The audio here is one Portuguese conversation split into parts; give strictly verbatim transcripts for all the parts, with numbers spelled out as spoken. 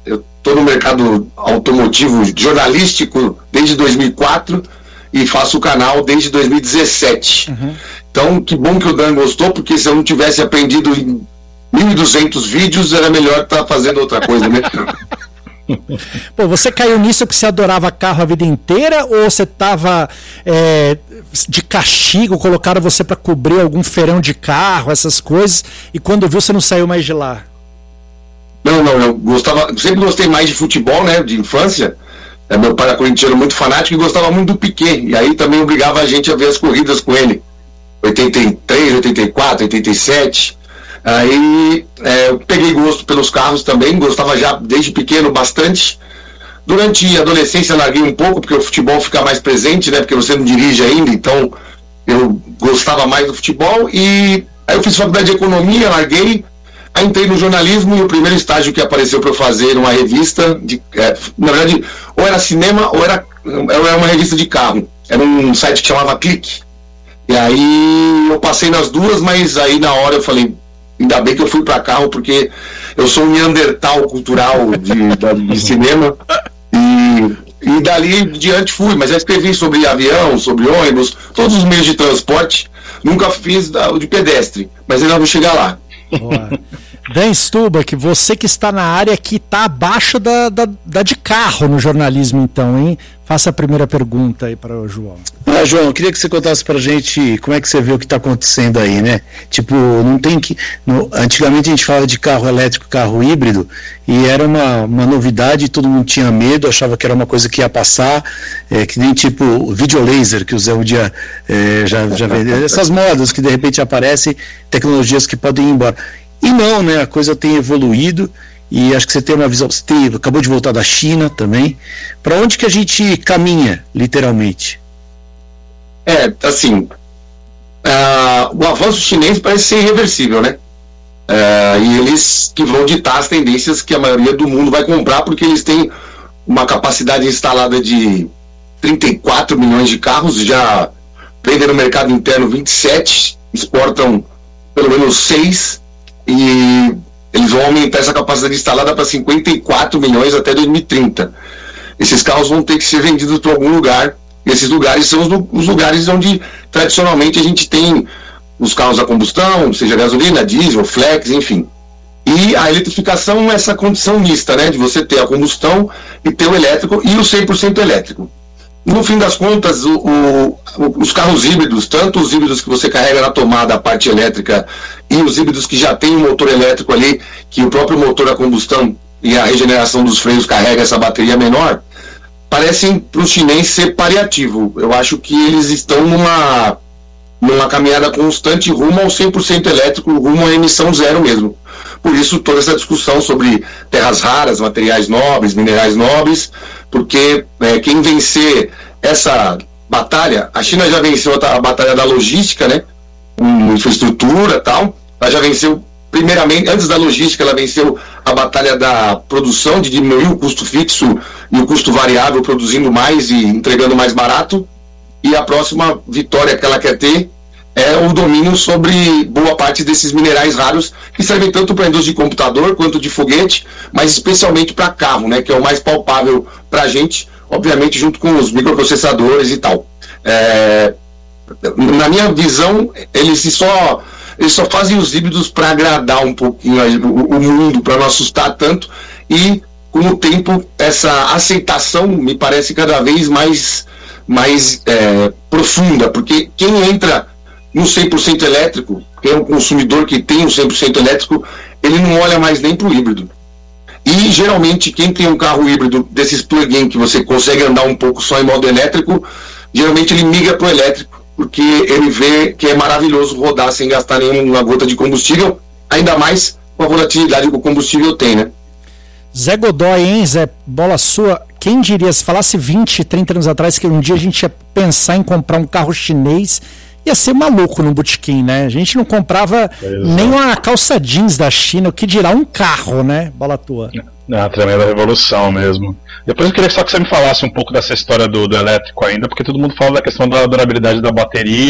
eu estou no mercado automotivo jornalístico desde dois mil e quatro e faço o canal desde dois mil e dezessete. Uhum. Então, que bom que o Dan gostou, porque se eu não tivesse aprendido em mil e duzentos vídeos, era melhor estar fazendo outra coisa, né? Pô, você caiu nisso porque você adorava carro a vida inteira, ou você estava é, de castigo, colocaram você para cobrir algum feirão de carro, essas coisas, e quando viu você não saiu mais de lá? Não, não, eu gostava, sempre gostei mais de futebol, né, de infância. É, meu pai era corintiano muito fanático e gostava muito do Piquet, e aí também obrigava a gente a ver as corridas com ele. oitenta e três, oitenta e quatro, oitenta e sete. Aí é, eu peguei gosto pelos carros também, gostava já desde pequeno bastante. Durante a adolescência larguei um pouco, porque o futebol fica mais presente, né? Porque você não dirige ainda, então eu gostava mais do futebol. E aí eu fiz faculdade de economia, larguei. Aí entrei no jornalismo e o primeiro estágio que apareceu para eu fazer numa revista, de, é, na verdade, ou era cinema ou era, era uma revista de carro. Era um site que chamava Clique. E aí eu passei nas duas, mas aí na hora eu falei, ainda bem que eu fui para carro, porque eu sou um neandertal cultural de, de, de cinema. E, e dali diante fui, mas já escrevi sobre avião, sobre ônibus, todos os meios de transporte. Nunca fiz da, de pedestre, mas ainda vou chegar lá. Boa. Dan Stubach, você que está na área que está abaixo da, da, da de carro no jornalismo, então, hein? Faça a primeira pergunta aí para o João. Ah, João, eu queria que você contasse pra gente como é que você vê o que está acontecendo aí, né? Tipo, não tem que... No, antigamente a gente falava de carro elétrico, carro híbrido, e era uma, uma novidade, todo mundo tinha medo, achava que era uma coisa que ia passar, é, que nem tipo o videolaser que o Zé um dia é, já, já vendeu. Essas modas que de repente aparecem, tecnologias que podem ir embora. E não, né? A coisa tem evoluído. E acho que você tem uma visão, você tem, acabou de voltar da China também. Para onde que a gente caminha, literalmente? É, assim, uh, o avanço chinês parece ser irreversível, né? Uh, e eles que vão ditar as tendências que a maioria do mundo vai comprar, porque eles têm uma capacidade instalada de trinta e quatro milhões de carros, já vendem no mercado interno vinte e sete, exportam pelo menos seis, e eles vão aumentar essa capacidade instalada para cinquenta e quatro milhões até dois mil e trinta. Esses carros vão ter que ser vendidos para algum lugar, e esses lugares são os, os lugares onde tradicionalmente a gente tem os carros a combustão, seja gasolina, diesel, flex, enfim. E a eletrificação é essa condição mista, né, de você ter a combustão e ter o elétrico e o cem por cento elétrico. No fim das contas, o, o, os carros híbridos, tanto os híbridos que você carrega na tomada, a parte elétrica, e os híbridos que já tem um motor elétrico ali, que o próprio motor a combustão e a regeneração dos freios carrega essa bateria menor, parecem para os chineses ser paliativo. Eu acho que eles estão numa, numa caminhada constante rumo ao cem por cento elétrico, rumo à emissão zero mesmo. Por isso toda essa discussão sobre terras raras, materiais nobres, minerais nobres, porque é, quem vencer essa batalha, a China já venceu a batalha da logística, né, com infraestrutura e tal, ela já venceu, primeiramente, antes da logística, ela venceu a batalha da produção, de diminuir o custo fixo e o custo variável, produzindo mais e entregando mais barato, e a próxima vitória que ela quer ter é o domínio sobre boa parte desses minerais raros, que servem tanto para a indústria de computador quanto de foguete, mas especialmente para carro, né, que é o mais palpável para a gente, obviamente junto com os microprocessadores e tal. É, na minha visão, eles só, eles só fazem os híbridos para agradar um pouquinho o, o mundo, para não assustar tanto, e com o tempo essa aceitação me parece cada vez mais, mais é, profunda, porque quem entra no cem por cento elétrico, que é um consumidor que tem o cem por cento elétrico, ele não olha mais nem para o híbrido. E geralmente quem tem um carro híbrido desses plug-in que você consegue andar um pouco só em modo elétrico, geralmente ele migra para o elétrico, porque ele vê que é maravilhoso rodar sem gastar nenhuma gota de combustível, ainda mais com a volatilidade que o combustível tem, né? Zé Godoy, hein, Zé? Bola sua. Quem diria, se falasse vinte, trinta anos atrás que um dia a gente ia pensar em comprar um carro chinês, ia ser maluco no botequim, né? A gente não comprava Exato. nem uma calça jeans da China, o que dirá um carro, né? Bola tua. É uma tremenda revolução mesmo. Depois eu queria só que você me falasse um pouco dessa história do, do elétrico ainda, porque todo mundo fala da questão da durabilidade da bateria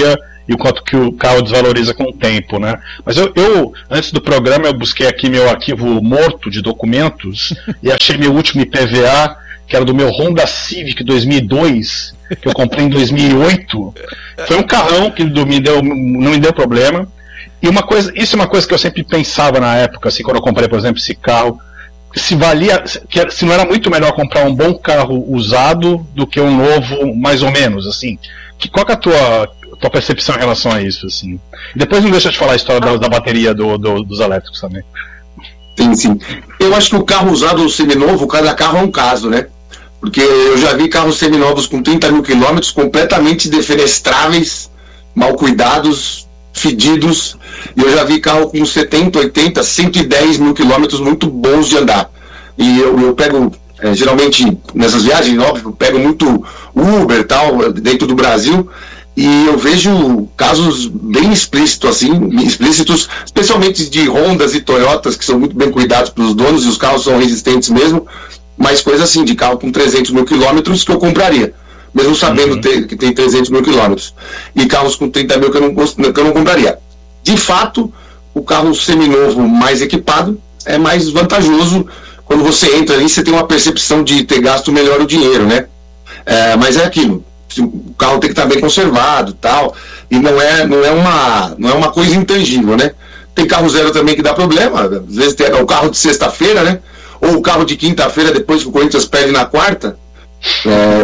e o quanto que o carro desvaloriza com o tempo, né? Mas eu, eu antes do programa, eu busquei aqui meu arquivo morto de documentos e achei meu último I P V A, que era do meu Honda Civic dois mil e dois, que eu comprei em dois mil e oito. Foi um carrão que não me deu, não me deu problema. E uma coisa, isso é uma coisa que eu sempre pensava na época, assim, quando eu comprei, por exemplo, esse carro, se valia, se não era muito melhor comprar um bom carro usado do que um novo, mais ou menos, assim. Que, qual que é a tua, tua percepção em relação a isso, assim? E depois não deixa eu te falar a história da, da bateria do, do, dos elétricos também. Sim, sim. Eu acho que o carro usado ou seminovo, cada carro é um caso, né? Porque eu já vi carros seminovos com trinta mil quilômetros completamente defenestráveis, mal cuidados, fedidos, e eu já vi carro com setenta, oitenta, cento e dez mil quilômetros muito bons de andar. E eu, eu pego, é, geralmente nessas viagens, óbvio, eu pego muito Uber e tal, dentro do Brasil, e eu vejo casos bem explícitos, assim, explícitos, especialmente de Hondas e Toyotas, que são muito bem cuidados pelos donos, e os carros são resistentes mesmo, mas coisa assim, de carro com trezentos mil quilômetros que eu compraria, mesmo sabendo uhum. ter, que tem trezentos mil quilômetros, e carros com trinta mil que eu, não, que eu não compraria. De fato, o carro seminovo mais equipado é mais vantajoso. Quando você entra ali, você tem uma percepção de ter gasto melhor o dinheiro, né? É, mas é aquilo, o carro tem que estar bem conservado, tal, e não é, não é, uma, não é uma coisa intangível, né? Tem carro zero também que dá problema, às vezes tem o carro de sexta-feira, né? Ou o carro de quinta-feira, depois que o Corinthians perde na quarta. É,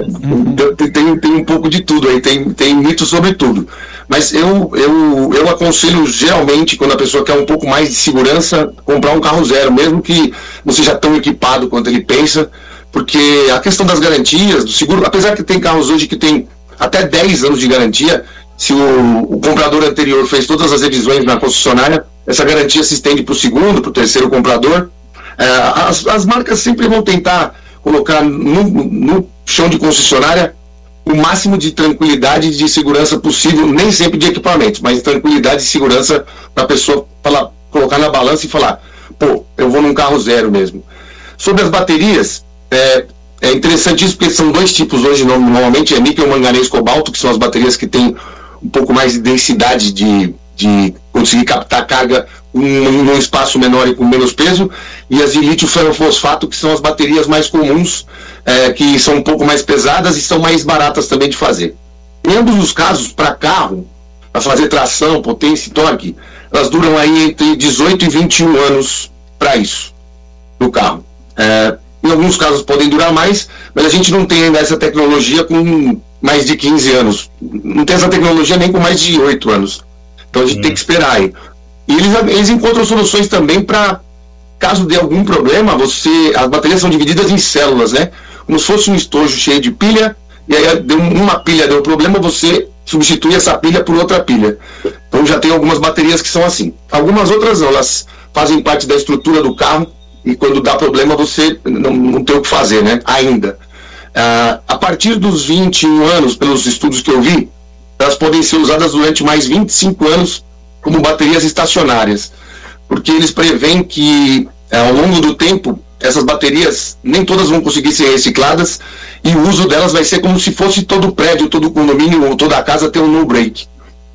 tem, tem um pouco de tudo aí, tem, tem mito sobre tudo. Mas eu, eu, eu aconselho geralmente, quando a pessoa quer um pouco mais de segurança, comprar um carro zero, mesmo que não seja tão equipado quanto ele pensa, porque a questão das garantias, do seguro, apesar que tem carros hoje que tem até dez anos de garantia, se o, o comprador anterior fez todas as revisões na concessionária, essa garantia se estende para o segundo, para o terceiro comprador. É, as, as marcas sempre vão tentar colocar no, no chão de concessionária o máximo de tranquilidade e de segurança possível, nem sempre de equipamentos, mas tranquilidade e segurança para a pessoa falar, colocar na balança e falar, pô, eu vou num carro zero mesmo. Sobre as baterias, é, é interessante isso, porque são dois tipos hoje, normalmente é níquel, manganês, cobalto, que são as baterias que têm um pouco mais de densidade de, de conseguir captar carga num espaço menor e com menos peso, e as de lítio ferrofosfato, que são as baterias mais comuns, é, que são um pouco mais pesadas e são mais baratas também de fazer. Em ambos os casos, para carro, para fazer tração, potência e torque, elas duram aí entre dezoito e vinte e um anos para isso, no carro. É, em alguns casos podem durar mais, mas a gente não tem ainda essa tecnologia com mais de quinze anos. Não tem essa tecnologia nem com mais de oito anos. Então a gente hum. tem que esperar aí. E eles, eles encontram soluções também para, caso dê algum problema, você, as baterias são divididas em células, né? Como se fosse um estojo cheio de pilha, e aí deu uma pilha deu problema, você substitui essa pilha por outra pilha. Então já tem algumas baterias que são assim. Algumas outras não, elas fazem parte da estrutura do carro, e quando dá problema você não, não tem o que fazer, né? Ainda. Ah, a partir dos vinte e um anos, pelos estudos que eu vi, elas podem ser usadas durante mais vinte e cinco anos como baterias estacionárias, porque eles preveem que ao longo do tempo essas baterias nem todas vão conseguir ser recicladas e o uso delas vai ser como se fosse todo prédio, todo condomínio ou toda a casa ter um no break.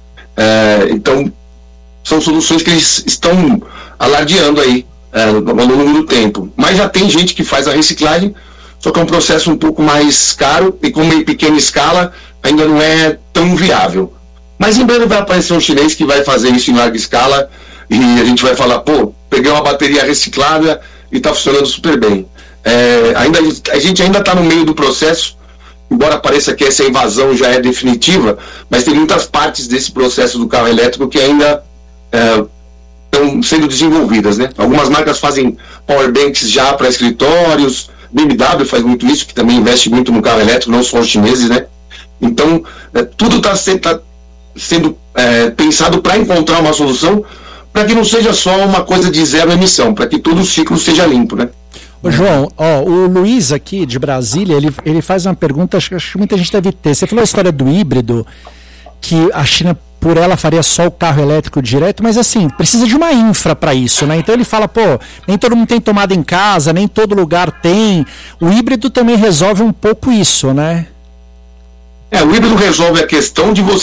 É, então são soluções que eles estão alardeando aí é, ao longo do tempo, mas já tem gente que faz a reciclagem, só que é um processo um pouco mais caro e como em pequena escala ainda não é tão viável. Mas em breve vai aparecer um chinês que vai fazer isso em larga escala e a gente vai falar, pô, peguei uma bateria reciclável e está funcionando super bem. É, ainda, a gente ainda está no meio do processo, embora pareça que essa invasão já é definitiva, mas tem muitas partes desse processo do carro elétrico que ainda é, estão sendo desenvolvidas, né? Algumas marcas fazem powerbanks já para escritórios, B M W faz muito isso, que também investe muito no carro elétrico, não só os chineses, né? Então, é, tudo está sendo... Tá, sendo é, pensado para encontrar uma solução para que não seja só uma coisa de zero emissão, para que todo o ciclo seja limpo, né? Ô, João, ó, o Luiz aqui de Brasília, ele, ele faz uma pergunta, acho, acho que muita gente deve ter. Você falou a história do híbrido, que a China, por ela, faria só o carro elétrico direto, mas assim, precisa de uma infra para isso, né? Então ele fala, pô, nem todo mundo tem tomada em casa, nem todo lugar tem. O híbrido também resolve um pouco isso, né? É, o híbrido resolve a questão de você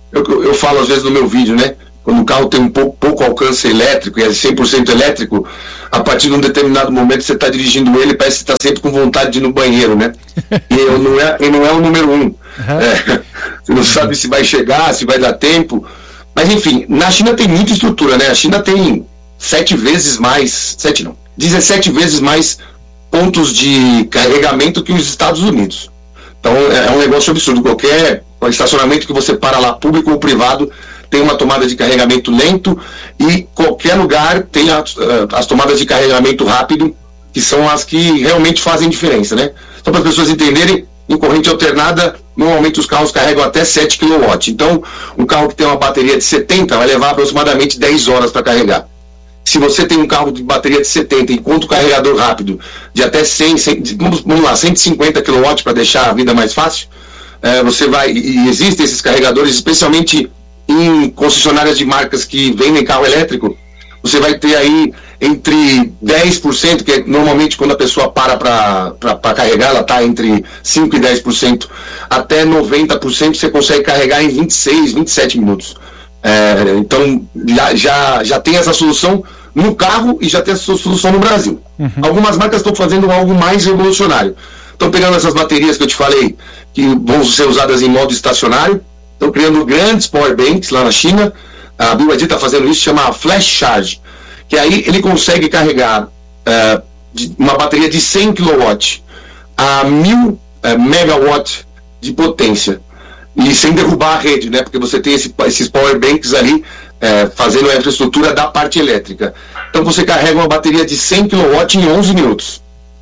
eu, eu falo às vezes no meu vídeo, né? Quando o carro tem um pouco, pouco alcance elétrico e é cem por cento elétrico, a partir de um determinado momento você está dirigindo ele, parece que está sempre com vontade de ir no banheiro, né? E eu não é, ele não é o número um. Uhum. É, você não sabe se vai chegar, se vai dar tempo. Mas enfim, na China tem muita estrutura, né? A China tem sete vezes mais, sete não, dezessete vezes mais pontos de carregamento que os Estados Unidos. Então é um negócio absurdo. Qualquer estacionamento que você para lá, público ou privado, tem uma tomada de carregamento lento, e qualquer lugar tem as, as tomadas de carregamento rápido, que são as que realmente fazem diferença, né? Só para as pessoas entenderem, em corrente alternada, normalmente os carros carregam até sete quilowatts. Então, um carro que tem uma bateria de setenta vai levar aproximadamente dez horas para carregar. Se você tem um carro de bateria de setenta, enquanto o carregador rápido de até cem, cem vamos, vamos lá, cento e cinquenta quilowatts para deixar a vida mais fácil, é, você vai, e existem esses carregadores, especialmente em concessionárias de marcas que vendem carro elétrico, você vai ter aí entre dez por cento, que é normalmente quando a pessoa para para carregar, ela está entre cinco e dez por cento, até noventa por cento você consegue carregar em vinte e seis, vinte e sete minutos. É, então já, já, já tem essa solução no carro e já tem essa solução no Brasil. Uhum. Algumas marcas estão fazendo algo mais revolucionário. Estão pegando essas baterias que eu te falei, que vão ser usadas em modo estacionário, estão criando grandes power banks lá na China. A B Y D está fazendo isso, chama Flash Charge, que aí ele consegue carregar uh, de uma bateria de cem quilowatts a mil uh, megawatts de potência, e sem derrubar a rede, né? Porque você tem esse, esses power banks ali uh, fazendo a infraestrutura da parte elétrica. Então você carrega uma bateria de cem quilowatts em onze minutos.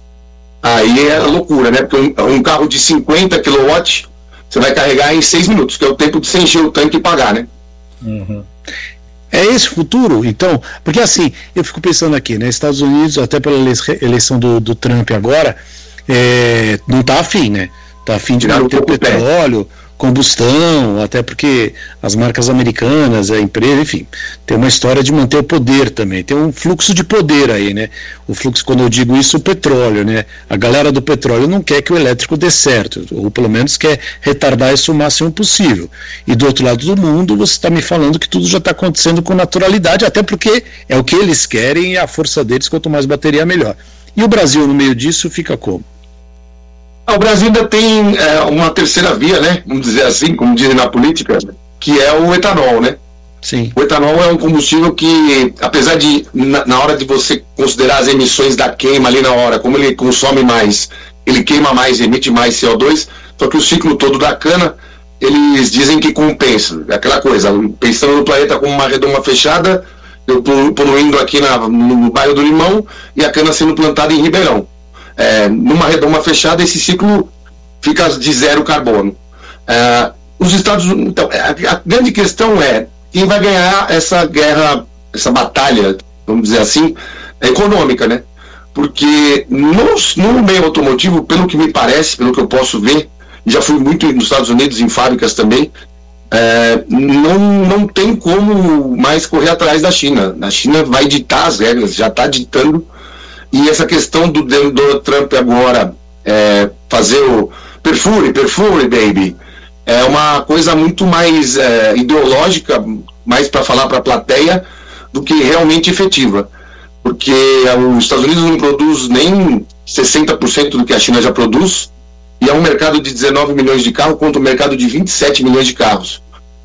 Aí é loucura, né? Porque um, um carro de cinquenta quilowatts você vai carregar em seis minutos, que é o tempo de você encher o tanque e pagar, né? Uhum. É esse o futuro? Então, porque assim, eu fico pensando aqui, né? Estados Unidos, até pela eleição do, do Trump agora, é, não está afim, né? Está afim de manter o petróleo, combustão, até porque as marcas americanas, a empresa, enfim, tem uma história de manter o poder também, tem um fluxo de poder aí, né? O fluxo, quando eu digo isso, o petróleo, né? A galera do petróleo não quer que o elétrico dê certo, ou pelo menos quer retardar isso o máximo possível. E do outro lado do mundo, você está me falando que tudo já está acontecendo com naturalidade, até porque é o que eles querem e a força deles, quanto mais bateria, melhor. E o Brasil, no meio disso, fica como? O Brasil ainda tem é, uma terceira via, né? Vamos dizer assim, como dizem na política, que é o etanol, né? Sim. O etanol é um combustível que, apesar de, na, na hora de você considerar as emissões da queima ali na hora, como ele consome mais, ele queima mais, emite mais C O dois, só que o ciclo todo da cana, eles dizem que compensa. É aquela coisa, pensando no planeta como uma redoma fechada, eu poluindo aqui na, no bairro do Limão e a cana sendo plantada em Ribeirão. É, numa redoma fechada, esse ciclo fica de zero carbono. É, os Estados Unidos, então, a, a grande questão é quem vai ganhar essa guerra, essa batalha, vamos dizer assim, econômica, né? Porque no, no meio automotivo, pelo que me parece, pelo que eu posso ver, já fui muito nos Estados Unidos, em fábricas também, é, não, não tem como mais correr atrás da China. A China vai ditar as regras, já está ditando. E essa questão do Donald Trump agora é, fazer o perfure, perfure, baby, é uma coisa muito mais é, ideológica, mais para falar para a plateia, do que realmente efetiva. Porque os Estados Unidos não produz nem sessenta por cento do que a China já produz, e é um mercado de dezenove milhões de carros contra um mercado de vinte e sete milhões de carros.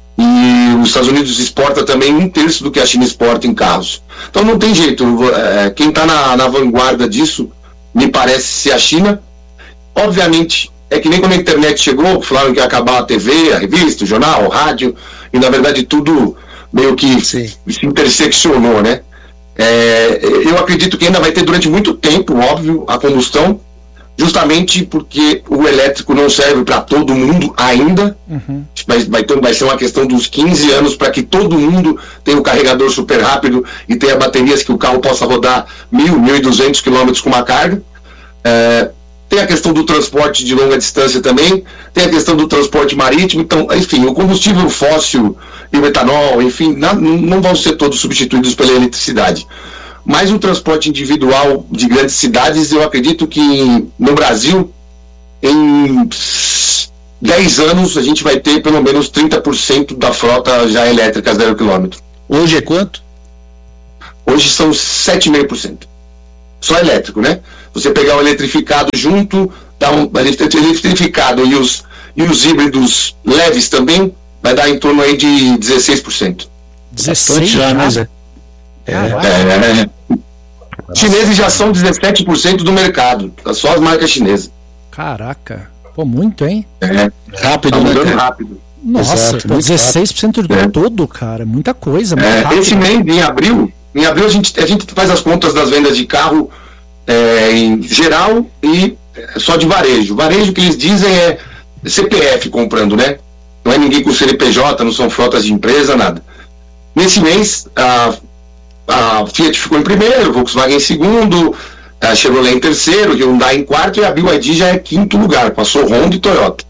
E os Estados Unidos exporta também um terço do que a China exporta em carros. Então não tem jeito, é, quem está na, na vanguarda disso, me parece ser a China. Obviamente, é que nem quando a internet chegou, falaram que ia acabar a T V, a revista, o jornal, o rádio, e na verdade tudo meio que Sim. se interseccionou, né? É, eu acredito que ainda vai ter durante muito tempo, óbvio, a combustão, justamente porque o elétrico não serve para todo mundo ainda. Uhum. Mas vai, ter, vai ser uma questão dos quinze anos para que todo mundo tenha um carregador super rápido e tenha baterias que o carro possa rodar mil, mil e duzentos quilômetros com uma carga. É, tem a questão do transporte de longa distância também, tem a questão do transporte marítimo. Então, enfim, o combustível fóssil e o etanol, enfim, não, não vão ser todos substituídos pela eletricidade. Mas o transporte individual de grandes cidades, eu acredito que no Brasil, em dez anos a gente vai ter pelo menos trinta por cento da frota já elétrica zero quilômetro. Hoje é quanto? Hoje são sete vírgula cinco por cento. Só elétrico, né? Você pegar o eletrificado junto, dá um eletrificado e os, e os híbridos leves também, vai dar em torno aí de dezesseis por cento. dezesseis já, né, Zé? É, é, chineses já são dezessete por cento do mercado, só as marcas chinesas. Caraca, pô, muito, hein? É, rápido, tá mudando né, rápido. Nossa, Exato, pô, dezesseis por cento do é. todo, cara, muita coisa. Muito É, rápido. esse mês, em abril, em abril a gente, a gente faz as contas das vendas de carro é, em geral e só de varejo. Varejo que eles dizem é C P F comprando, né? Não é ninguém com C N P J, não são frotas de empresa, nada. Nesse mês, a, a Fiat ficou em primeiro, Volkswagen em segundo, a Chevrolet em terceiro, Hyundai em quarto e a B Y D já é quinto lugar, passou Honda e Toyota.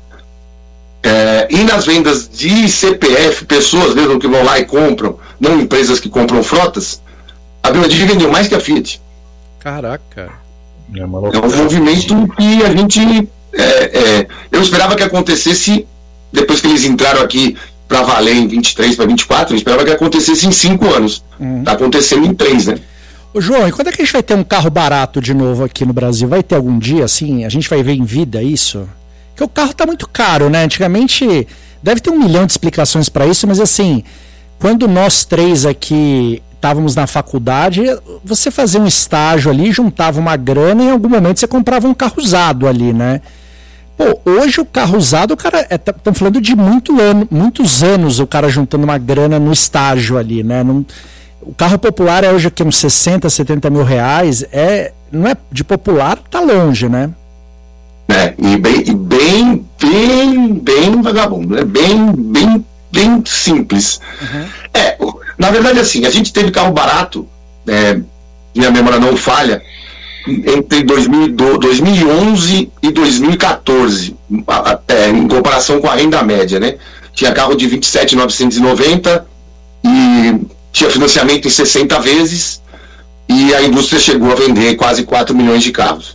É, e nas vendas de C P F, pessoas mesmo que vão lá e compram, não empresas que compram frotas, a B Y D vendeu mais que a Fiat. Caraca. É, uma É um movimento que a gente... É, é, eu esperava que acontecesse depois que eles entraram aqui para valer em vinte e três para vinte e quatro, eu esperava que acontecesse em cinco anos. Uhum. Tá acontecendo em três, né? Ô, João, e quando é que a gente vai ter um carro barato de novo aqui no Brasil? Vai ter algum dia, assim? A gente vai ver em vida isso? Porque o carro tá muito caro, né? Antigamente, deve ter um milhão de explicações para isso, mas assim, quando nós três aqui estávamos na faculdade, você fazia um estágio ali, juntava uma grana e em algum momento você comprava um carro usado ali, né? Pô, hoje o carro usado, o cara, estamos é, falando de muito ano, muitos anos o cara juntando uma grana no estágio ali, né? Não, o carro popular é hoje aqui uns sessenta, setenta mil reais, é, não é de popular, tá longe, né? É, e bem, e bem, bem, bem vagabundo, né? Bem, bem, bem simples. Uhum. É, na verdade, assim, a gente teve carro barato, é, minha memória não falha, entre dois mil e onze e dois mil e quatorze, é, em comparação com a renda média, né? Tinha carro de vinte e sete mil novecentos e noventa e tinha financiamento em sessenta vezes e a indústria chegou a vender quase quatro milhões de carros.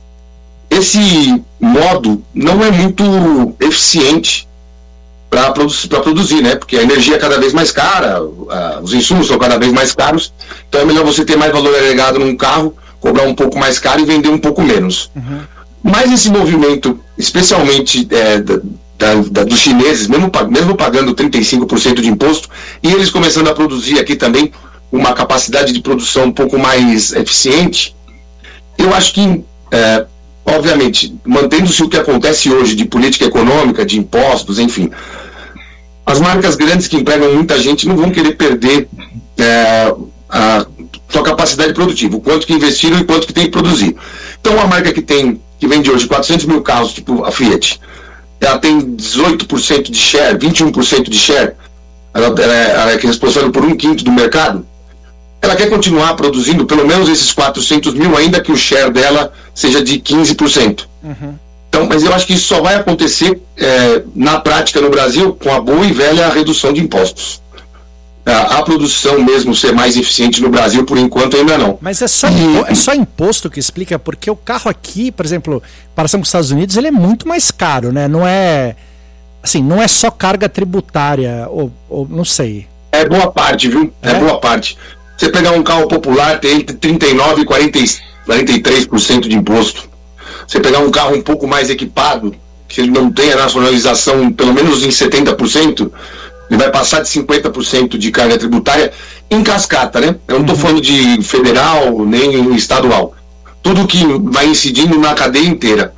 Esse modo não é muito eficiente para produ- produzir, né? Porque a energia é cada vez mais cara, a, os insumos são cada vez mais caros, então é melhor você ter mais valor agregado num carro, cobrar um pouco mais caro e vender um pouco menos. Uhum. Mas esse movimento, especialmente é, da, da, da, dos chineses, mesmo, mesmo pagando trinta e cinco por cento de imposto, e eles começando a produzir aqui também uma capacidade de produção um pouco mais eficiente, eu acho que, é, obviamente, mantendo-se o que acontece hoje de política econômica, de impostos, enfim, as marcas grandes que empregam muita gente não vão querer perder é, a sua capacidade produtiva, o quanto que investiram e quanto que tem que produzir. Então, uma marca que tem, que vende hoje quatrocentos mil carros, tipo a Fiat, ela tem dezoito por cento de share, vinte e um por cento de share, ela, ela, é, ela é responsável por um quinto do mercado, ela quer continuar produzindo pelo menos esses quatrocentos mil, ainda que o share dela seja de quinze por cento. Uhum. Então, mas eu acho que isso só vai acontecer é, na prática no Brasil com a boa e velha redução de impostos. A, a produção mesmo ser mais eficiente no Brasil, por enquanto, ainda não. Mas é só, impo- é só imposto que explica, porque o carro aqui, por exemplo, em comparação com os Estados Unidos, ele é muito mais caro, né? Não é, assim, não é só carga tributária, ou, ou não sei. É boa parte, viu? É, é boa parte. Você pegar um carro popular, tem entre trinta e nove por cento e quarenta e três por cento de imposto. Você pegar um carro um pouco mais equipado, que ele não tem a nacionalização pelo menos em setenta por cento, ele vai passar de cinquenta por cento de carga tributária em cascata, né? Eu não estou falando de federal nem estadual. Tudo que vai incidindo na cadeia inteira.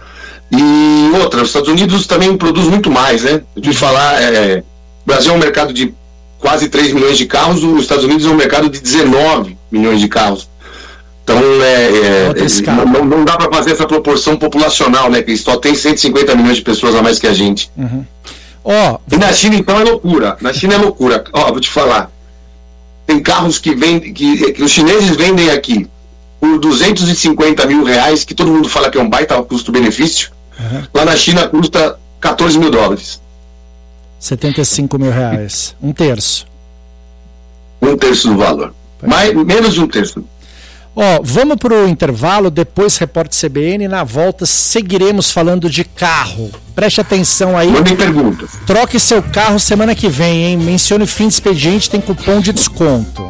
E outra, os Estados Unidos também produz muito mais, né? De falar, é, o Brasil é um mercado de quase três milhões de carros, os Estados Unidos é um mercado de dezenove milhões de carros. Então, é, é, não, não dá para fazer essa proporção populacional, né? Que só tem cento e cinquenta milhões de pessoas a mais que a gente. Uhum. Oh, e na China, então, é loucura. Na China é loucura. Ó, oh, vou te falar. Tem carros que, vende, que, que os chineses vendem aqui por duzentos e cinquenta mil reais, que todo mundo fala que é um baita custo-benefício. Uhum. Lá na China custa quatorze mil dólares. setenta e cinco mil reais. Um terço. Um terço do valor. Mais, menos de um terço. Ó, vamos pro intervalo, depois Repórter C B N, na volta seguiremos falando de carro. Preste atenção aí. Mandem perguntas. Troque seu carro semana que vem, hein? Mencione fim de expediente, tem cupom de desconto.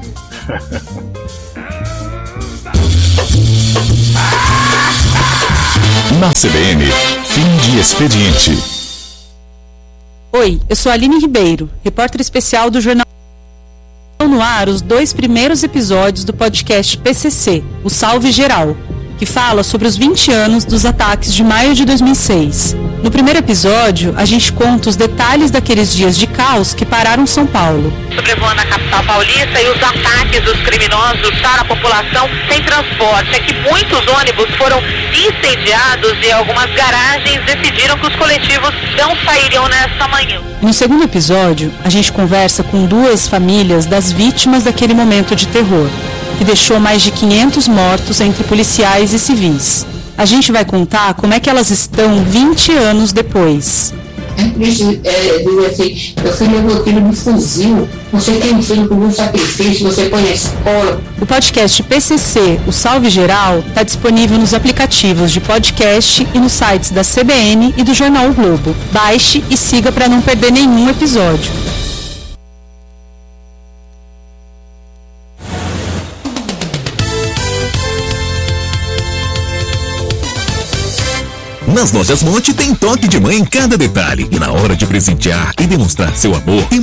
Na C B N, fim de expediente. Oi, eu sou a Aline Ribeiro, repórter especial do Jornal no ar os dois primeiros episódios do podcast P C C, o Salve Geral, que fala sobre os vinte anos dos ataques de maio de dois mil e seis. No primeiro episódio, a gente conta os detalhes daqueles dias de caos que pararam São Paulo. Sobrevoando a capital paulista e os ataques dos criminosos para a população sem transporte. É que muitos ônibus foram incendiados e algumas garagens decidiram que os coletivos não sairiam nesta manhã. No segundo episódio, a gente conversa com duas famílias das vítimas daquele momento de terror, que deixou mais de quinhentos mortos entre policiais e civis. A gente vai contar como é que elas estão vinte anos depois. A polícia é, diz assim, meu filho levou tiro de fuzil, você tem um filho com muito sacrifício, você põe na escola. O podcast P C C, o Salve Geral, está disponível nos aplicativos de podcast e nos sites da C B N e do Jornal o Globo. Baixe e siga para não perder nenhum episódio. Nas lojas Monte tem toque de mãe em cada detalhe. E na hora de presentear e demonstrar seu amor, tem